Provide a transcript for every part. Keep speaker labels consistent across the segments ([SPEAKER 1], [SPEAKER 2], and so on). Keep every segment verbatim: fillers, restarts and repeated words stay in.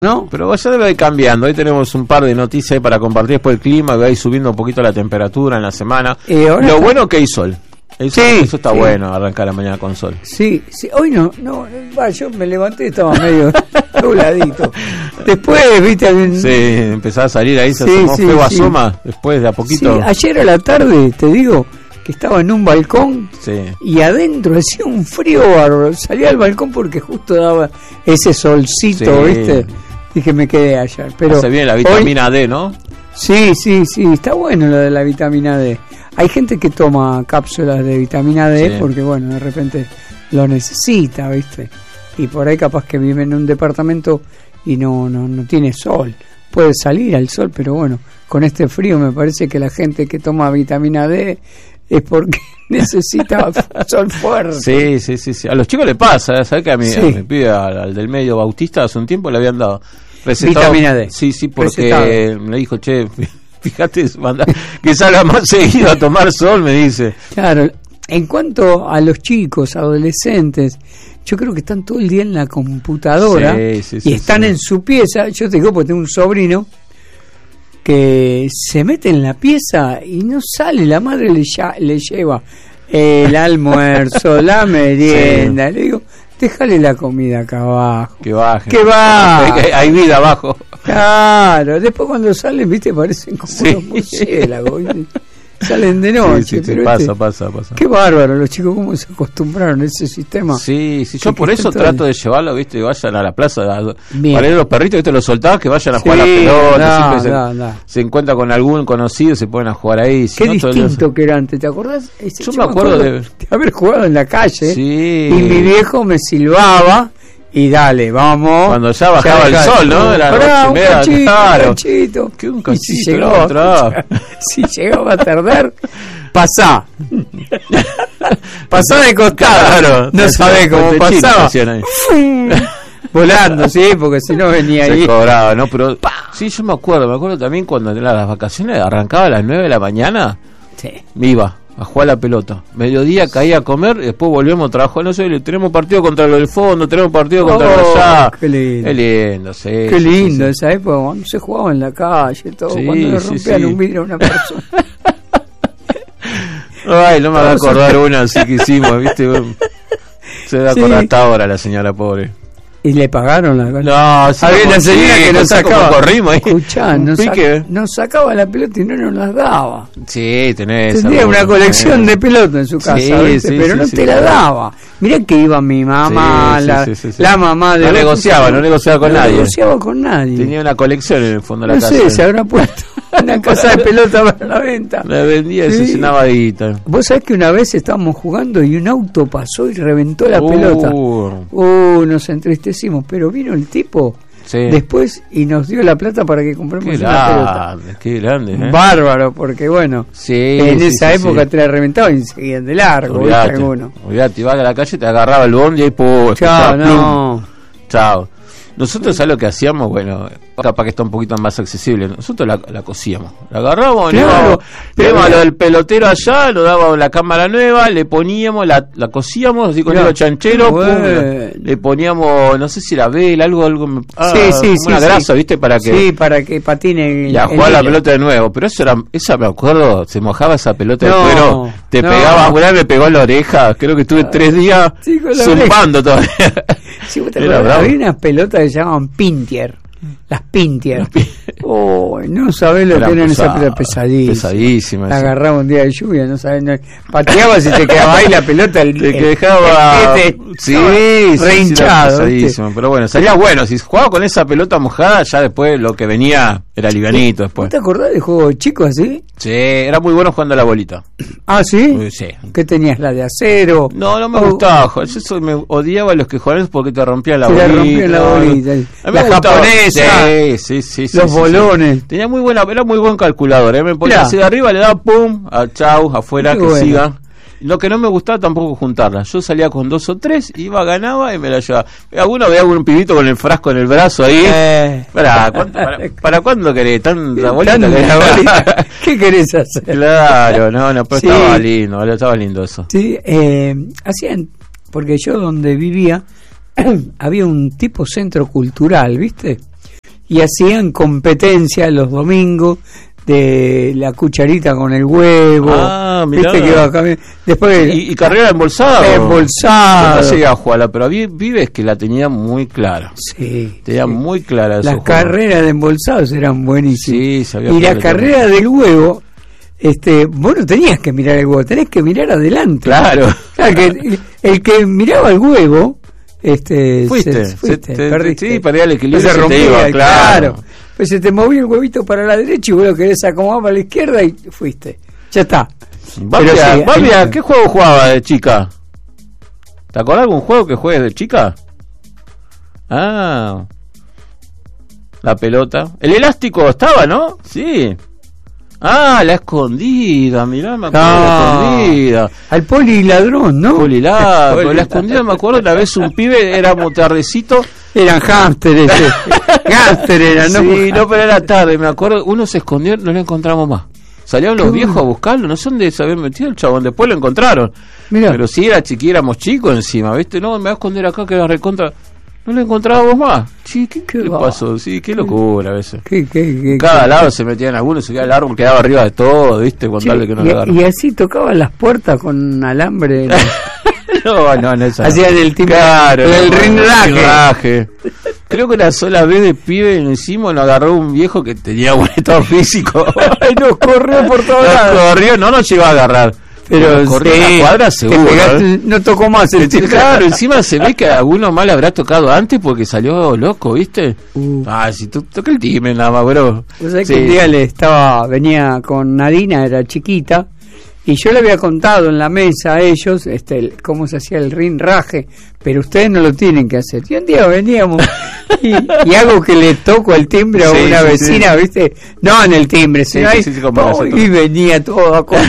[SPEAKER 1] ¿No?
[SPEAKER 2] Pero ya debe ir cambiando. Hoy tenemos un par de noticias ahí para compartir después del clima, que va a ir subiendo un poquito la temperatura en la semana.
[SPEAKER 1] Eh,
[SPEAKER 2] Lo
[SPEAKER 1] está...
[SPEAKER 2] bueno que hay sol. Eso,
[SPEAKER 1] sí,
[SPEAKER 2] eso está
[SPEAKER 1] sí.
[SPEAKER 2] bueno, arrancar la mañana con sol.
[SPEAKER 1] Sí, sí. Hoy no, no, va, yo me levanté y estaba medio dobladito. Después, viste, había...
[SPEAKER 2] Sí, empezaba a salir ahí, se
[SPEAKER 1] sí,
[SPEAKER 2] asomó
[SPEAKER 1] sí,
[SPEAKER 2] feo
[SPEAKER 1] sí.
[SPEAKER 2] asoma, después de a poquito.
[SPEAKER 1] Sí, ayer a la tarde, te digo, que estaba en un balcón
[SPEAKER 2] Sí.
[SPEAKER 1] y adentro hacía un frío bárbaro. Salí al balcón porque justo daba ese solcito,
[SPEAKER 2] Sí.
[SPEAKER 1] viste. Dije, me quedé ayer. Pero
[SPEAKER 2] Hace bien la vitamina hoy... D, ¿no?
[SPEAKER 1] Sí, sí, sí, está bueno lo de la vitamina D. Hay gente que toma cápsulas de vitamina D sí. porque, bueno, de repente lo necesita, ¿viste? Y por ahí capaz que vive en un departamento y no, no, no tiene sol. Puede salir al sol, pero bueno, con este frío me parece que la gente que toma vitamina D es porque necesita sol fuerte.
[SPEAKER 2] Sí, sí, sí, sí. A los chicos le pasa, ¿sabes? Que a mi,
[SPEAKER 1] sí.
[SPEAKER 2] a mi pibe, al, al del medio Bautista, hace un tiempo le habían dado recetado,
[SPEAKER 1] vitamina D.
[SPEAKER 2] Sí, sí, porque
[SPEAKER 1] recetado.
[SPEAKER 2] Me dijo, che, fíjate, manda, que salga más seguido a tomar sol, me dice.
[SPEAKER 1] Claro, en cuanto a los chicos, adolescentes, yo creo que están todo el día en la computadora
[SPEAKER 2] sí, sí,
[SPEAKER 1] y
[SPEAKER 2] sí,
[SPEAKER 1] están
[SPEAKER 2] sí.
[SPEAKER 1] en su pieza. Yo te digo porque tengo un sobrino que se mete en la pieza y no sale, la madre le, ya, le lleva el almuerzo, la merienda, sí. Le digo, déjale la comida acá abajo.
[SPEAKER 2] Que baje.
[SPEAKER 1] Que baje.
[SPEAKER 2] Hay, hay vida abajo.
[SPEAKER 1] Claro, después cuando salen, viste, parecen como
[SPEAKER 2] sí.
[SPEAKER 1] unos murciélagos. Salen de noche.
[SPEAKER 2] Sí, sí,
[SPEAKER 1] pero
[SPEAKER 2] pasa,
[SPEAKER 1] este,
[SPEAKER 2] pasa, pasa.
[SPEAKER 1] Qué bárbaro, los chicos cómo se acostumbraron a ese sistema.
[SPEAKER 2] Sí, sí, yo por eso trato de llevarlo, viste, que vayan a la plaza, a,
[SPEAKER 1] Bien.
[SPEAKER 2] para ir los perritos, viste, los soltados que vayan a
[SPEAKER 1] sí,
[SPEAKER 2] jugar a la pelota,
[SPEAKER 1] da,
[SPEAKER 2] siempre
[SPEAKER 1] da,
[SPEAKER 2] se,
[SPEAKER 1] da.
[SPEAKER 2] se encuentra con algún conocido, se ponen a jugar ahí. Si
[SPEAKER 1] Qué
[SPEAKER 2] no,
[SPEAKER 1] distinto el... que era antes, ¿te acordás? Ese,
[SPEAKER 2] yo, yo me acuerdo, acuerdo de...
[SPEAKER 1] de haber jugado en la calle
[SPEAKER 2] sí.
[SPEAKER 1] Y mi viejo me silbaba y dale, vamos.
[SPEAKER 2] Cuando ya bajaba ya, el sol, ¿no? Era
[SPEAKER 1] pará, un
[SPEAKER 2] media,
[SPEAKER 1] cachito,
[SPEAKER 2] claro.
[SPEAKER 1] un cachito.
[SPEAKER 2] ¿Qué un cachito?
[SPEAKER 1] Si llegaba, si llegaba a tardar, pasá. Pasá de costado. Claro, no sabés cómo pasaba. Volando, sí, porque si no venía
[SPEAKER 2] se
[SPEAKER 1] ahí.
[SPEAKER 2] Se cobraba, ¿no? Pero sí, yo me acuerdo, me acuerdo también cuando en las vacaciones arrancaba a las nueve de la mañana.
[SPEAKER 1] Sí.
[SPEAKER 2] Me iba a jugar la pelota. Mediodía caía a comer y después volvíamos a trabajar. No sé, tenemos partido contra lo del fondo, tenemos partido contra
[SPEAKER 1] oh,
[SPEAKER 2] lo allá.
[SPEAKER 1] Qué lindo.
[SPEAKER 2] Qué lindo, sí.
[SPEAKER 1] Qué
[SPEAKER 2] sí,
[SPEAKER 1] lindo
[SPEAKER 2] sí,
[SPEAKER 1] esa época, cuando se jugaba en la calle, todo,
[SPEAKER 2] sí,
[SPEAKER 1] cuando le
[SPEAKER 2] sí,
[SPEAKER 1] rompían
[SPEAKER 2] sí.
[SPEAKER 1] un vidrio a una persona.
[SPEAKER 2] Ay, no me va a acordar una así que hicimos, ¿viste? Se da sí. hasta ahora la señora pobre.
[SPEAKER 1] ¿Y le pagaron la
[SPEAKER 2] No, sí,
[SPEAKER 1] había una señora sí, que nos sacaba.
[SPEAKER 2] Corrimos ahí.
[SPEAKER 1] Escuchá, nos, sac, nos sacaba la pelota y no nos las daba.
[SPEAKER 2] Sí, tenés.
[SPEAKER 1] Tenía una colección tenés. de pelotas en su casa, sí, sí, pero sí, no sí, te sí, la sí. daba. Mirá que iba mi mamá,
[SPEAKER 2] sí,
[SPEAKER 1] la,
[SPEAKER 2] sí, sí, sí.
[SPEAKER 1] la mamá de.
[SPEAKER 2] No negociaba, no negociaba con
[SPEAKER 1] no
[SPEAKER 2] nadie.
[SPEAKER 1] No negociaba con nadie.
[SPEAKER 2] Tenía una colección en el fondo de
[SPEAKER 1] no
[SPEAKER 2] la casa.
[SPEAKER 1] No sé, se habrá puesto una casa de pelota para la venta.
[SPEAKER 2] La vendía y sí. se llenaba de guita.
[SPEAKER 1] Vos sabés que una vez estábamos jugando y un auto pasó y reventó la
[SPEAKER 2] uh.
[SPEAKER 1] pelota. Uh, nos entristecimos, pero vino el tipo sí. después y nos dio la plata para que compremos
[SPEAKER 2] qué
[SPEAKER 1] una
[SPEAKER 2] grande,
[SPEAKER 1] pelota.
[SPEAKER 2] Qué grande, ¿eh?
[SPEAKER 1] Bárbaro, porque bueno,
[SPEAKER 2] sí,
[SPEAKER 1] en
[SPEAKER 2] sí,
[SPEAKER 1] esa
[SPEAKER 2] sí,
[SPEAKER 1] época
[SPEAKER 2] sí.
[SPEAKER 1] te la reventaban y seguían de largo.
[SPEAKER 2] Olvidate, olvidate, ibas a la calle, te agarraba el bondi y ahí po,
[SPEAKER 1] chao, no.
[SPEAKER 2] Chao. Nosotros, ¿sabes lo que hacíamos? Bueno, capaz que está un poquito más accesible. Nosotros la, la cosíamos. La agarrábamos,
[SPEAKER 1] claro,
[SPEAKER 2] le dábamos lo del pelotero allá, lo dábamos la cámara nueva, le poníamos, la, la cosíamos así con claro. el chanchero, bueno. pum, le poníamos, no sé si la vela, algo, algo
[SPEAKER 1] ah, sí, sí,
[SPEAKER 2] como
[SPEAKER 1] sí,
[SPEAKER 2] una
[SPEAKER 1] sí.
[SPEAKER 2] grasa, ¿viste? Para que
[SPEAKER 1] sí, para que patine
[SPEAKER 2] y a jugar la pelota de nuevo. Pero eso era, esa me acuerdo, se mojaba esa pelota
[SPEAKER 1] no,
[SPEAKER 2] de cuero, te
[SPEAKER 1] no.
[SPEAKER 2] pegaba, una me pegó en la oreja, creo que estuve tres días
[SPEAKER 1] sí,
[SPEAKER 2] zumbando todavía.
[SPEAKER 1] Sí, ¿vos te acuerdas? Había unas pelotas que se llamaban Pintier. Las Pintier. Oh, no sabés lo que eran esas pelotas pesadísimas.
[SPEAKER 2] Pesadísimas.
[SPEAKER 1] La agarraba un día de lluvia, no sabés. No, pateabas y te quedaba ahí la pelota. El,
[SPEAKER 2] te el, dejaba. El, el,
[SPEAKER 1] sí, sí,
[SPEAKER 2] rehinchado. Sí, pesadísimo. Pero bueno, salía bueno. Si jugaba con esa pelota mojada, ya después lo que venía era livianito. Después.
[SPEAKER 1] ¿Te acordás de juegos chicos así?
[SPEAKER 2] Sí, era muy bueno jugando a la bolita.
[SPEAKER 1] ¿Ah, sí?
[SPEAKER 2] Sí.
[SPEAKER 1] ¿Qué tenías? ¿La de acero?
[SPEAKER 2] No, no me oh. gustaba. Yo eso me odiaba a los que jugaban porque te rompían la
[SPEAKER 1] te
[SPEAKER 2] bolita.
[SPEAKER 1] Te rompían la bolita.
[SPEAKER 2] La
[SPEAKER 1] japonesa.
[SPEAKER 2] Sí, sí, sí, sí.
[SPEAKER 1] Los
[SPEAKER 2] sí,
[SPEAKER 1] bolones.
[SPEAKER 2] Sí. Tenía muy buena, era muy buen calculador. ¿eh? Me ponía así de arriba, le daba pum, a chau, afuera, Qué que bueno. siga. Lo que no me gustaba tampoco juntarlas. Yo salía con dos o tres, iba, ganaba y me la llevaba. Alguno veía un pibito con el frasco en el brazo ahí. Eh. ¿Para, ¿para, para, ¿Para cuándo querés? ¿Tanta bolita?
[SPEAKER 1] bolita? ¿Qué querés hacer?
[SPEAKER 2] Claro, no, no, pero sí. estaba lindo, estaba lindo eso.
[SPEAKER 1] Sí, eh, hacían, porque yo donde vivía había un tipo centro cultural, ¿viste? y hacían competencia los domingos de la cucharita con el huevo.
[SPEAKER 2] Ah, mirá.
[SPEAKER 1] ¿Viste que iba a después
[SPEAKER 2] y, y carrera embolsada.
[SPEAKER 1] Embolsada.
[SPEAKER 2] No llegué a jugarla, pero Vives que la tenía muy clara.
[SPEAKER 1] Sí.
[SPEAKER 2] Tenía
[SPEAKER 1] sí.
[SPEAKER 2] muy clara.
[SPEAKER 1] Las carreras de embolsados eran buenísimas.
[SPEAKER 2] Sí, sabía.
[SPEAKER 1] Y la carrera del huevo, este, vos no tenías que mirar el huevo, tenés que mirar adelante.
[SPEAKER 2] Claro.
[SPEAKER 1] Claro que el que miraba el huevo, este,
[SPEAKER 2] fuiste,
[SPEAKER 1] se, fuiste,
[SPEAKER 2] se, te,
[SPEAKER 1] perdiste.
[SPEAKER 2] Sí, perdía el equilibrio.
[SPEAKER 1] Se, se rompía, iba, claro.
[SPEAKER 2] claro.
[SPEAKER 1] Pues se te movía el huevito para la derecha y vos lo querés acomodar para la izquierda y fuiste. Ya está.
[SPEAKER 2] Barbia, sí, Barbia, ¿qué juego jugaba de chica? ¿Te acordás de algún juego que juegues de chica? Ah, la pelota. El elástico estaba, ¿no? Sí. Ah, la escondida, mirá, me acuerdo ah, de la escondida.
[SPEAKER 1] Al poliladrón, ¿no?
[SPEAKER 2] Poliladrón, poli la escondida me acuerdo una vez un pibe, éramos tardecito.
[SPEAKER 1] Eran hámsteres, hámster eran, ¿no?
[SPEAKER 2] Sí, no, pero era tarde, me acuerdo, uno se escondió, no lo encontramos más. Salieron los viejos a buscarlo, no sé dónde se habían metido el chabón, después lo encontraron. Mirá. Pero si era chiqui, éramos chicos encima, ¿viste? No, me voy a esconder acá que era recontra... No lo encontrábamos más. Sí, ¿qué, qué, ¿qué pasó? Sí, qué locura a veces.
[SPEAKER 1] ¿Qué, qué, qué,
[SPEAKER 2] Cada
[SPEAKER 1] qué,
[SPEAKER 2] lado
[SPEAKER 1] qué?
[SPEAKER 2] se metían algunos, subía el árbol, quedaba arriba de todo, ¿viste? Con
[SPEAKER 1] Sí,
[SPEAKER 2] tal de que no
[SPEAKER 1] y,
[SPEAKER 2] lo agarren.
[SPEAKER 1] y así tocaban las puertas con alambre.
[SPEAKER 2] no, no, no, esa
[SPEAKER 1] hacían
[SPEAKER 2] no.
[SPEAKER 1] el timbre,
[SPEAKER 2] claro,
[SPEAKER 1] el
[SPEAKER 2] no,
[SPEAKER 1] rinraje.
[SPEAKER 2] Creo que una sola vez de pibe encima nos agarró un viejo que tenía buen estado físico.
[SPEAKER 1] Y nos corrió por todos lados.
[SPEAKER 2] Nos corrió, no nos llegó a agarrar. Pero corrió sí, una cuadra seguro.
[SPEAKER 1] Pegaste, ¿eh? No tocó más el
[SPEAKER 2] sí, claro, encima se ve que a alguno más le habrá tocado antes porque salió loco, ¿viste? Uh. Ah, si tú toca el timbre nada más, bro.
[SPEAKER 1] O sea, sí. que un día le estaba, venía con Nadina, era chiquita, y yo le había contado en la mesa a ellos este, el, cómo se hacía el rinraje, pero ustedes no lo tienen que hacer. Y un día veníamos y, y hago que le toco el timbre a sí, una sí, vecina, sí. ¿viste? No en el timbre,
[SPEAKER 2] sí,
[SPEAKER 1] sino
[SPEAKER 2] sí,
[SPEAKER 1] ahí,
[SPEAKER 2] sí, sí,
[SPEAKER 1] oh, y venía todo con...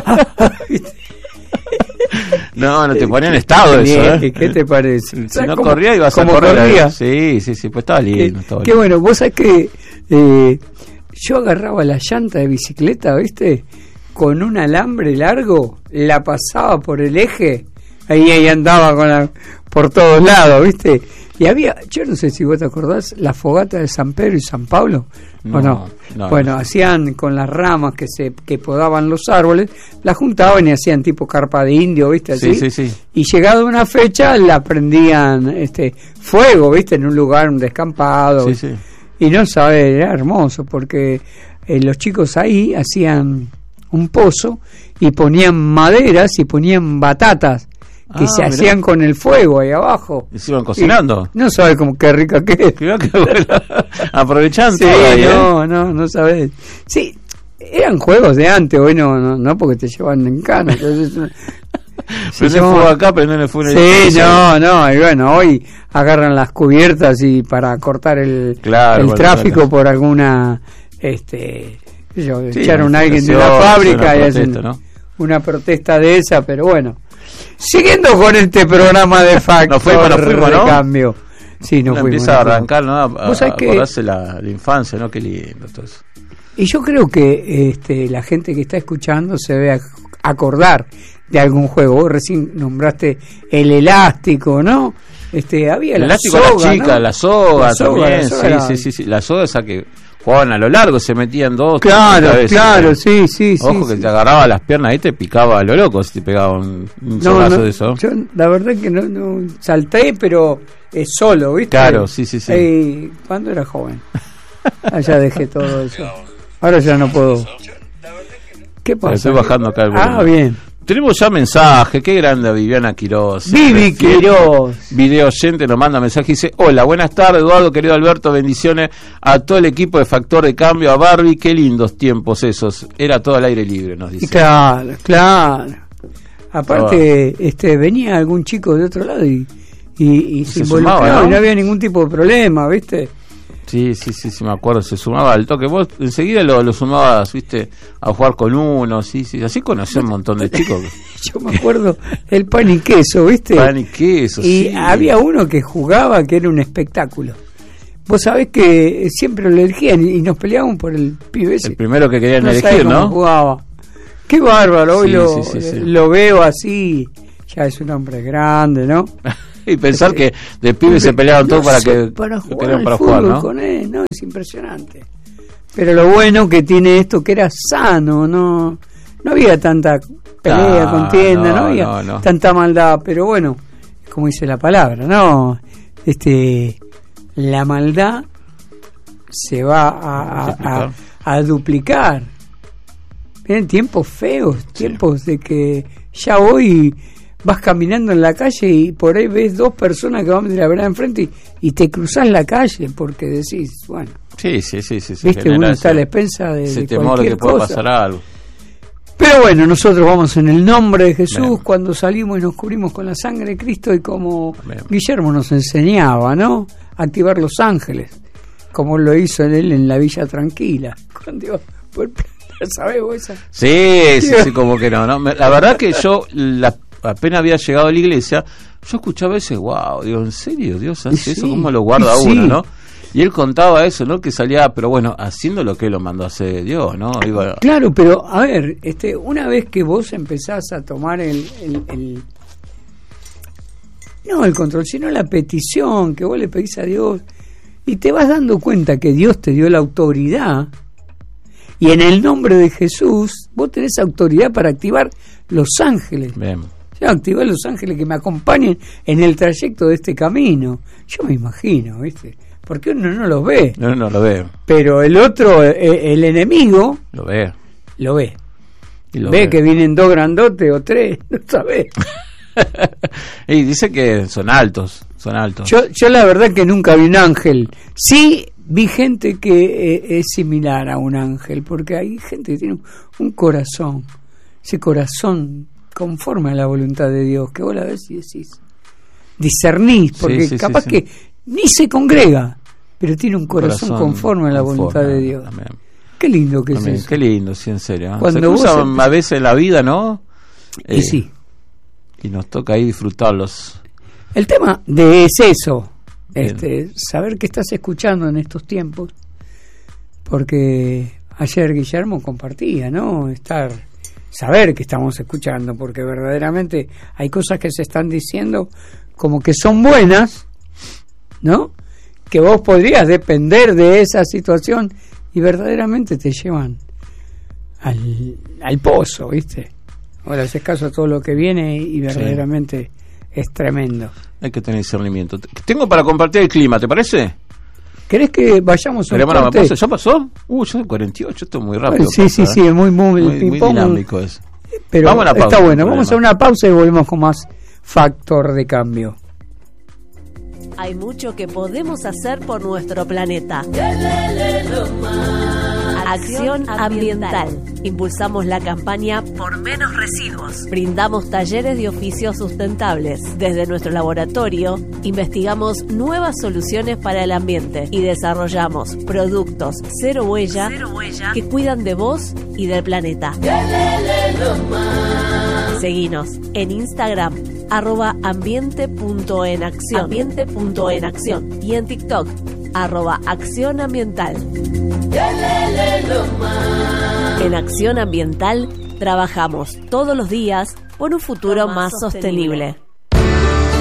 [SPEAKER 2] No, no te ponía en estado
[SPEAKER 1] ¿Qué,
[SPEAKER 2] eso, ¿eh?
[SPEAKER 1] ¿Qué te parece?
[SPEAKER 2] Si no ¿cómo, corría ibas a correr.
[SPEAKER 1] Corría?
[SPEAKER 2] Sí, sí, sí, pues estaba lindo. Qué,
[SPEAKER 1] qué bueno, vos sabés que eh, yo agarraba la llanta de bicicleta, ¿viste? Con un alambre largo, la pasaba por el eje, ahí, ahí andaba con la, por todos lados, ¿viste? Y había, yo no sé si vos te acordás, la fogata de San Pedro y San Pablo,
[SPEAKER 2] no,
[SPEAKER 1] ¿o no?
[SPEAKER 2] no
[SPEAKER 1] bueno,
[SPEAKER 2] no.
[SPEAKER 1] hacían con las ramas que se que podaban los árboles, la juntaban y hacían tipo carpa de indio, ¿viste? Así.
[SPEAKER 2] Sí, sí, sí.
[SPEAKER 1] Y llegado una fecha, la prendían este fuego, ¿viste? En un lugar, un descampado.
[SPEAKER 2] Sí, sí.
[SPEAKER 1] Y no sabés, era hermoso, porque eh, los chicos ahí hacían un pozo y ponían maderas y ponían batatas que ah, se mirá. hacían con el fuego ahí abajo
[SPEAKER 2] y se iban cocinando.
[SPEAKER 1] Y no sabes cómo qué rica que es.
[SPEAKER 2] Qué bueno. Aprovechando
[SPEAKER 1] sí,
[SPEAKER 2] todo ahí,
[SPEAKER 1] no,
[SPEAKER 2] ¿eh?
[SPEAKER 1] no, no sabes. Sí, eran juegos de antes, bueno, no, no porque te llevan en cana. Entonces,
[SPEAKER 2] prende llama... fuego acá, prende el fuego.
[SPEAKER 1] Sí, no, no, y bueno, hoy agarran las cubiertas y para cortar el,
[SPEAKER 2] claro,
[SPEAKER 1] el
[SPEAKER 2] bueno,
[SPEAKER 1] tráfico
[SPEAKER 2] claro.
[SPEAKER 1] por alguna este yo,
[SPEAKER 2] sí,
[SPEAKER 1] echaron a alguien de una fábrica una y protesta, hacen ¿no? una protesta de esa, pero bueno. Siguiendo con este programa de Factor
[SPEAKER 2] no fuimos, no fuimos,
[SPEAKER 1] de
[SPEAKER 2] ¿no?
[SPEAKER 1] Cambio. Sí, no
[SPEAKER 2] Uno
[SPEAKER 1] fuimos.
[SPEAKER 2] Empieza
[SPEAKER 1] no
[SPEAKER 2] a arrancar, ¿no? A, a acordarse
[SPEAKER 1] que...
[SPEAKER 2] la, la infancia, ¿no? Qué lindo todo eso.
[SPEAKER 1] Y yo creo que este, la gente que está escuchando se debe acordar de algún juego. Vos recién nombraste el elástico, ¿no? Este, había
[SPEAKER 2] el
[SPEAKER 1] la
[SPEAKER 2] elástico
[SPEAKER 1] soga,
[SPEAKER 2] la chica,
[SPEAKER 1] ¿no?
[SPEAKER 2] la soga,
[SPEAKER 1] la soga
[SPEAKER 2] también,
[SPEAKER 1] la soga
[SPEAKER 2] sí,
[SPEAKER 1] era...
[SPEAKER 2] sí, sí, sí, la soga esa que jugaban a lo largo, se metían dos.
[SPEAKER 1] Claro,
[SPEAKER 2] veces,
[SPEAKER 1] claro,
[SPEAKER 2] ¿no?
[SPEAKER 1] sí, sí,
[SPEAKER 2] Ojo
[SPEAKER 1] sí.
[SPEAKER 2] que
[SPEAKER 1] sí.
[SPEAKER 2] te agarraba las piernas y te picaba a lo loco si te pegaba un, un
[SPEAKER 1] no,
[SPEAKER 2] sogazo
[SPEAKER 1] no,
[SPEAKER 2] de eso.
[SPEAKER 1] Yo la verdad que no, no salté, pero es solo, ¿viste?
[SPEAKER 2] Claro, sí, sí, sí.
[SPEAKER 1] Eh, cuando era joven. Allá dejé todo eso. Ahora ya no puedo. ¿Qué pasa?
[SPEAKER 2] Estoy bajando acá el volumen.
[SPEAKER 1] Ah, bien.
[SPEAKER 2] Tenemos ya mensaje, qué grande Viviana Quiroz.
[SPEAKER 1] Vivi Quiroz.
[SPEAKER 2] Video oyente nos manda mensaje y dice: hola, buenas tardes Eduardo, querido Alberto, bendiciones a todo el equipo de Factor de Cambio, a Barbie, qué lindos tiempos esos. Era todo al aire libre, nos dice.
[SPEAKER 1] Claro, claro. Aparte, oh. este venía algún chico de otro lado y, y, y se, se involucraba, sumaba, ¿no? Y no había ningún tipo de problema, ¿viste?
[SPEAKER 2] Sí, sí, sí, sí, me acuerdo, se sumaba al toque. Vos enseguida lo, lo sumabas, viste, a jugar con uno, sí, sí, así conocí un montón de chicos.
[SPEAKER 1] Yo me acuerdo el pan y queso, viste.
[SPEAKER 2] Pan y queso,
[SPEAKER 1] y
[SPEAKER 2] sí.
[SPEAKER 1] había uno que jugaba que era un espectáculo. Vos sabés que siempre lo elegían y nos peleábamos por el pibe ese.
[SPEAKER 2] El primero que querían
[SPEAKER 1] no
[SPEAKER 2] elegir, ¿no?
[SPEAKER 1] Jugaba. Qué bárbaro, hoy
[SPEAKER 2] sí,
[SPEAKER 1] lo,
[SPEAKER 2] sí, sí, sí.
[SPEAKER 1] lo veo así, ya es un hombre grande, ¿no?
[SPEAKER 2] Y pensar que de pibes se peleaban todos para que
[SPEAKER 1] para jugar,
[SPEAKER 2] querían para
[SPEAKER 1] jugar,
[SPEAKER 2] ¿no?
[SPEAKER 1] Con él, no, es impresionante. Pero lo bueno que tiene esto, que era sano, no no había tanta pelea, no, contienda, no, no había no, no. tanta maldad, pero bueno, como dice la palabra, no, este, la maldad se va a, a, a, a duplicar. Vienen tiempos feos, tiempos sí. de que ya hoy vas caminando en la calle y por ahí ves dos personas que van de la vereda enfrente y, y te cruzás la calle porque decís, bueno,
[SPEAKER 2] sí, sí, sí, sí, sí
[SPEAKER 1] viste, uno está a la expensa de,
[SPEAKER 2] ese
[SPEAKER 1] de
[SPEAKER 2] temor de que pueda
[SPEAKER 1] cosa.
[SPEAKER 2] pasar algo.
[SPEAKER 1] Pero bueno, nosotros vamos en el nombre de Jesús. Bien. Cuando salimos y nos cubrimos con la sangre de Cristo, y como Bien. Guillermo nos enseñaba, ¿no? Activar los ángeles, como lo hizo él en la Villa Tranquila. Cuando iba por... ¿Sabés vos esa?
[SPEAKER 2] Sí, sí, sí, como que no, ¿no? La verdad que yo la, apenas había llegado a la iglesia, yo escuchaba ese, wow, digo, ¿en serio Dios hace sí, eso? ¿Cómo lo guarda sí. uno, no? Y él contaba eso, ¿no? Que salía, pero bueno, haciendo lo que lo mandó a hacer Dios, ¿no? Iba...
[SPEAKER 1] Claro, pero a ver, este, una vez que vos empezás a tomar el, el, el no el control, sino la petición que vos le pedís a Dios, y te vas dando cuenta que Dios te dio la autoridad, y en el nombre de Jesús vos tenés autoridad para activar los ángeles.
[SPEAKER 2] Bien.
[SPEAKER 1] Yo activar los ángeles que me acompañen en el trayecto de este camino. Yo me imagino, ¿viste? Porque uno no los ve.
[SPEAKER 2] No, no lo ve.
[SPEAKER 1] Pero el otro, el enemigo...
[SPEAKER 2] Lo ve.
[SPEAKER 1] Lo ve.
[SPEAKER 2] Y lo
[SPEAKER 1] ve,
[SPEAKER 2] ve que
[SPEAKER 1] vienen dos grandotes o tres, no sabés.
[SPEAKER 2] Y dice que son altos, son altos.
[SPEAKER 1] Yo, yo la verdad que nunca vi un ángel. Sí vi gente que eh, es similar a un ángel, porque hay gente que tiene un, un corazón, ese corazón conforme a la voluntad de Dios, que vos la ves y decís, discernís, porque sí, sí, capaz sí, sí. que ni se congrega, pero tiene un corazón, corazón conforme a la conforme, voluntad de Dios. Amén. Qué lindo que amén, es eso.
[SPEAKER 2] Qué lindo, sí, en serio. ¿eh?
[SPEAKER 1] Cuando
[SPEAKER 2] se cruzan
[SPEAKER 1] vos
[SPEAKER 2] a veces en la vida, ¿no?
[SPEAKER 1] Y eh, sí.
[SPEAKER 2] Y nos toca ahí disfrutarlos.
[SPEAKER 1] El tema de es eso, este, saber que estás escuchando en estos tiempos, porque ayer Guillermo compartía, ¿no? Estar, saber que estamos escuchando, porque verdaderamente hay cosas que se están diciendo como que son buenas, ¿no? Que vos podrías depender de esa situación y verdaderamente te llevan al, al pozo, ¿viste? Ahora haces caso a todo lo que viene y verdaderamente sí. es tremendo.
[SPEAKER 2] Hay que tener discernimiento. Tengo para compartir el clima, ¿te parece?
[SPEAKER 1] ¿Querés que vayamos a un
[SPEAKER 2] corte? Pausa? ¿Ya pasó? Uh, ya es cuarenta y ocho, esto es muy rápido.
[SPEAKER 1] Sí, sí, sí, es muy, muy,
[SPEAKER 2] muy, muy dinámico eso.
[SPEAKER 1] Pero vamos a la pausa, está bueno, vamos a una pausa y volvemos con más Factor de Cambio.
[SPEAKER 3] Hay mucho que podemos hacer por nuestro planeta. Acción ambiental. Impulsamos la campaña Por Menos Residuos. Brindamos talleres de oficios sustentables. Desde nuestro laboratorio, investigamos nuevas soluciones para el ambiente y desarrollamos productos cero huella, cero huella que cuidan de vos y del planeta. Seguinos en Instagram, arroba ambiente punto en acción, ambiente punto en acción, y en TikTok, arroba acción ambiental. En Acción Ambiental trabajamos todos los días por un futuro más sostenible.